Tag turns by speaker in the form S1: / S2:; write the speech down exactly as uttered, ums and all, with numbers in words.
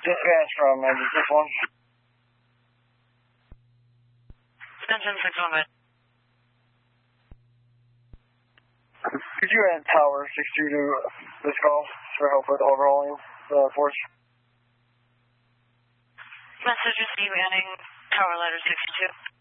S1: Dispatch from engine six one.
S2: Engine six one, mate.
S1: Could you add Tower six two to this call for help with overhauling the uh, force?
S2: Message received adding Tower letter sixty-two.